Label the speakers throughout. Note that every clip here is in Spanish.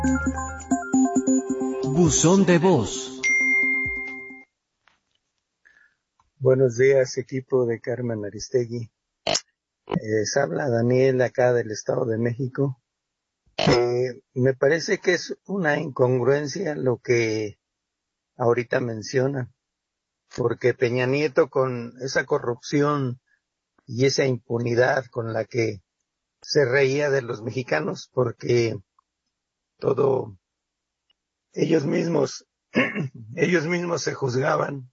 Speaker 1: Buzón de voz.
Speaker 2: Buenos días, equipo de Carmen Aristegui. Les habla Daniel acá del Estado de México. Me parece que es una incongruencia lo que ahorita menciona, porque Peña Nieto, con esa corrupción y esa impunidad con la que se reía de los mexicanos, porque todo ellos mismos se juzgaban,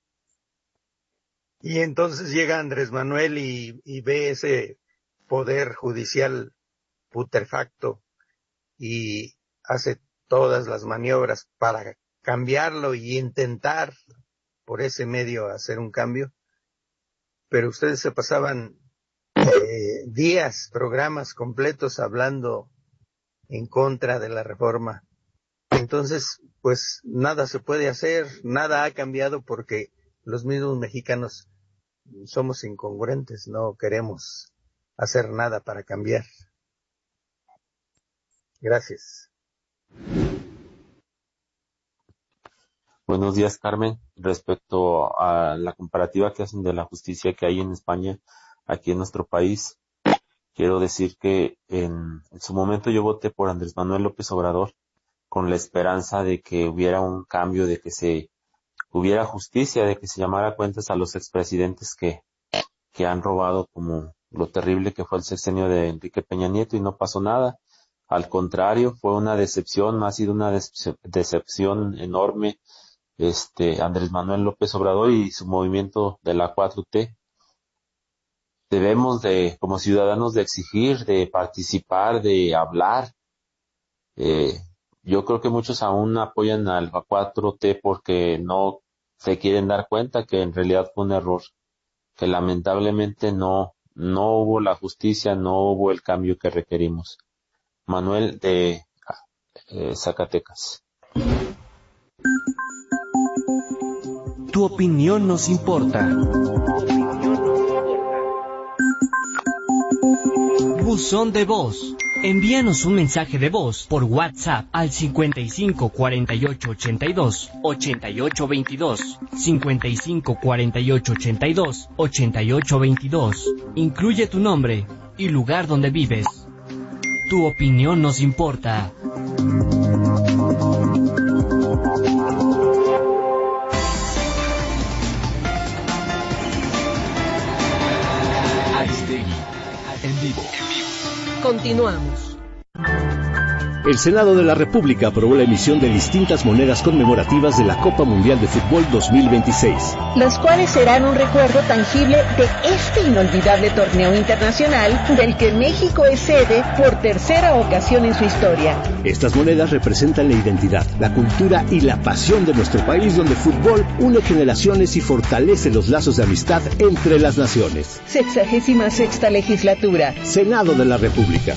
Speaker 2: y entonces llega Andrés Manuel y ve ese poder judicial putrefacto y hace todas las maniobras para cambiarlo y intentar por ese medio hacer un cambio. Pero ustedes se pasaban días, programas completos hablando en contra de la reforma. Entonces, pues nada se puede hacer, nada ha cambiado, porque los mismos mexicanos somos incongruentes, no queremos hacer nada para cambiar. Gracias.
Speaker 3: Buenos días, Carmen. Respecto a la comparativa que hacen de la justicia que hay en España, aquí en nuestro país, quiero decir que en su momento yo voté por Andrés Manuel López Obrador con la esperanza de que hubiera un cambio, de que se hubiera justicia, de que se llamara cuentas a los expresidentes que han robado, como lo terrible que fue el sexenio de Enrique Peña Nieto, y no pasó nada. Al contrario, fue una decepción, ha sido una decepción enorme Andrés Manuel López Obrador y su movimiento de la 4T. Debemos como ciudadanos, de exigir, de participar, de hablar. Yo creo que muchos aún apoyan a la 4T porque no se quieren dar cuenta que en realidad fue un error, que lamentablemente no hubo la justicia, no hubo el cambio que requerimos. Manuel de Zacatecas.
Speaker 1: Tu opinión nos importa. Buzón de voz. Envíanos un mensaje de voz por WhatsApp al 55 48 82 88 22, 55 48 82 88 22. Incluye tu nombre y lugar donde vives. Tu opinión nos importa.
Speaker 4: Aristegui, en vivo.
Speaker 5: Continuamos.
Speaker 6: El Senado de la República aprobó la emisión de distintas monedas conmemorativas de la Copa Mundial de Fútbol 2026.
Speaker 5: Las cuales serán un recuerdo tangible de este inolvidable torneo internacional del que México es sede por tercera ocasión en su historia.
Speaker 6: Estas monedas representan la identidad, la cultura y la pasión de nuestro país, donde el fútbol une generaciones y fortalece los lazos de amistad entre las naciones.
Speaker 5: 66ª legislatura.
Speaker 6: Senado de la República.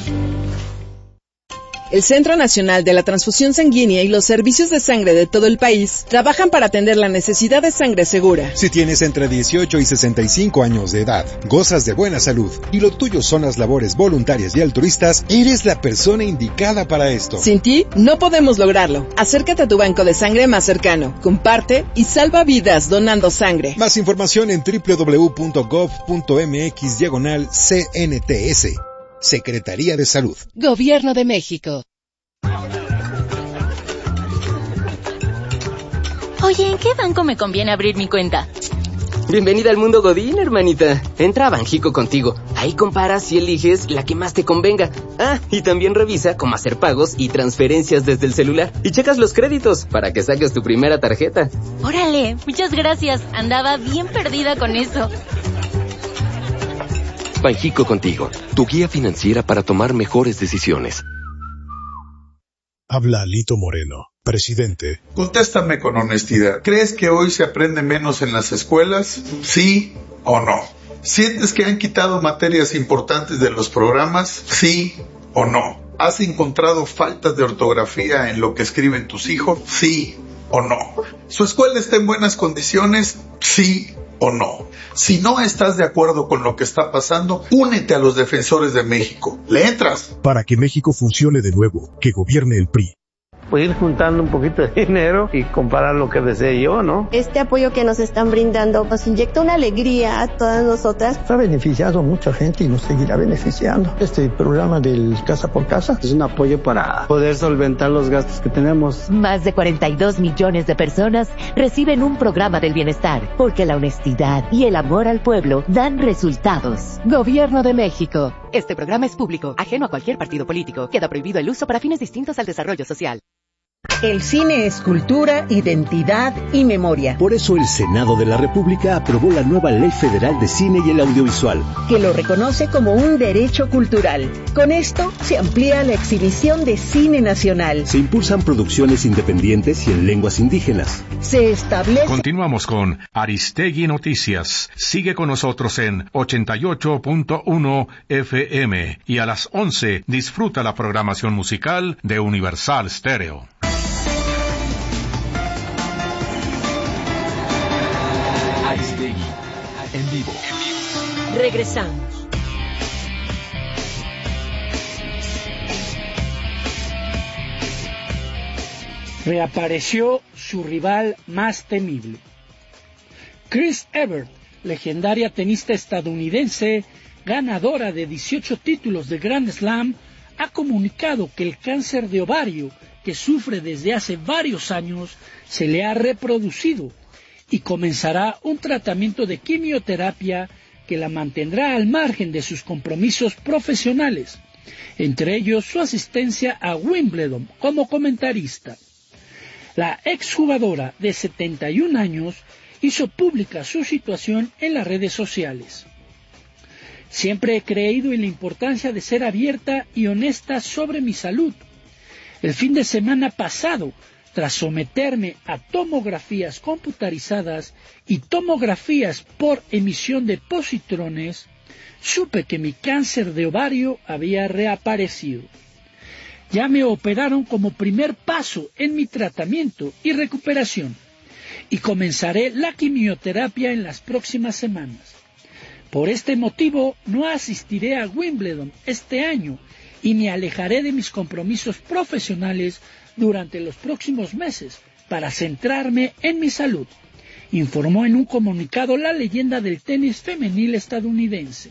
Speaker 7: El Centro Nacional de la Transfusión Sanguínea y los servicios de sangre de todo el país trabajan para atender la necesidad de sangre segura.
Speaker 8: Si tienes entre 18 y 65 años de edad, gozas de buena salud y lo tuyo son las labores voluntarias y altruistas, eres la persona indicada para esto.
Speaker 7: Sin ti, no podemos lograrlo. Acércate a tu banco de sangre más cercano, comparte y salva vidas donando sangre.
Speaker 8: Más información en www.gov.mx/CNTS. Secretaría de Salud.
Speaker 9: Gobierno de México.
Speaker 10: Oye, ¿en qué banco me conviene abrir mi cuenta?
Speaker 11: Bienvenida al mundo Godín, hermanita. Entra a Banjico Contigo. Ahí comparas y eliges la que más te convenga. Ah, y también revisa cómo hacer pagos y transferencias desde el celular. Y checas los créditos para que saques tu primera tarjeta.
Speaker 10: Órale, muchas gracias. Andaba bien perdida con eso.
Speaker 4: Banjico Contigo, tu guía financiera para tomar mejores decisiones.
Speaker 12: Habla Alito Moreno, presidente.
Speaker 13: Contéstame con honestidad. ¿Crees que hoy se aprende menos en las escuelas? ¿Sí o no? ¿Sientes que han quitado materias importantes de los programas? ¿Sí o no? ¿Has encontrado faltas de ortografía en lo que escriben tus hijos? ¿Sí o no? ¿Su escuela está en buenas condiciones? ¿Sí o no? Si no estás de acuerdo con lo que está pasando, únete a los defensores de México. ¿Le entras?
Speaker 12: Para que México funcione de nuevo, que gobierne el PRI.
Speaker 2: pues ir juntando un poquito de dinero y comprar lo que desee yo, ¿no?
Speaker 9: Este apoyo que nos están brindando nos inyecta una alegría a todas nosotras.
Speaker 14: Ha beneficiado a mucha gente y nos seguirá beneficiando. Este programa del Casa por Casa es un apoyo para poder solventar los gastos que tenemos.
Speaker 15: Más de 42 millones de personas reciben un programa del bienestar, porque la honestidad y el amor al pueblo dan resultados. Gobierno de México. Este programa es público, ajeno a cualquier partido político. Queda prohibido el uso para fines distintos al desarrollo social.
Speaker 5: El cine es cultura, identidad y memoria.
Speaker 6: Por eso el Senado de la República aprobó la nueva Ley Federal de Cine y el Audiovisual,
Speaker 5: que lo reconoce como un derecho cultural. Con esto se amplía la exhibición de cine nacional.
Speaker 6: Se impulsan producciones independientes y en lenguas indígenas.
Speaker 5: Se establece...
Speaker 16: Continuamos con Aristegui Noticias. Sigue con nosotros en 88.1 FM y a las 11 disfruta la programación musical de Universal Stereo.
Speaker 1: Aristegui, en vivo.
Speaker 10: Regresamos.
Speaker 17: Reapareció su rival más temible. Chris Evert, legendaria tenista estadounidense, ganadora de 18 títulos de Grand Slam, ha comunicado que el cáncer de ovario que sufre desde hace varios años se le ha reproducido y comenzará un tratamiento de quimioterapia que la mantendrá al margen de sus compromisos profesionales, entre ellos su asistencia a Wimbledon como comentarista. La exjugadora de 71 años hizo pública su situación en las redes sociales. Siempre he creído en la importancia de ser abierta y honesta sobre mi salud. El fin de semana pasado, tras someterme a tomografías computarizadas y tomografías por emisión de positrones, supe que mi cáncer de ovario había reaparecido. Ya me operaron como primer paso en mi tratamiento y recuperación, y comenzaré la quimioterapia en las próximas semanas. Por este motivo no asistiré a Wimbledon este año y me alejaré de mis compromisos profesionales durante los próximos meses para centrarme en mi salud, informó en un comunicado la leyenda del tenis femenil estadounidense.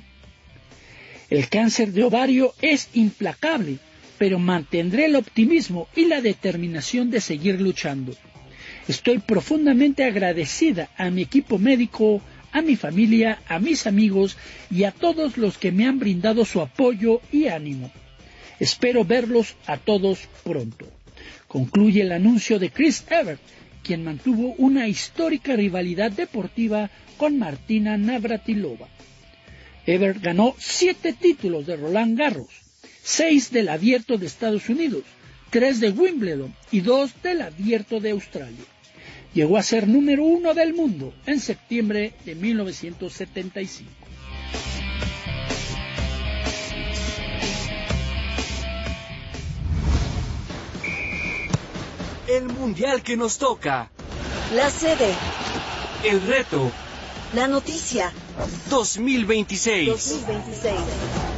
Speaker 17: El cáncer de ovario es implacable, pero mantendré el optimismo y la determinación de seguir luchando. Estoy profundamente agradecida a mi equipo médico, a mi familia, a mis amigos y a todos los que me han brindado su apoyo y ánimo. Espero verlos a todos pronto. Concluye el anuncio de Chris Evert, quien mantuvo una histórica rivalidad deportiva con Martina Navratilova. Evert ganó 7 títulos de Roland Garros, 6 del Abierto de Estados Unidos, 3 de Wimbledon y 2 del Abierto de Australia. Llegó a ser número 1 del mundo en septiembre de 1975.
Speaker 1: El mundial que nos toca.
Speaker 18: La sede.
Speaker 1: El reto.
Speaker 18: La noticia.
Speaker 1: 2026.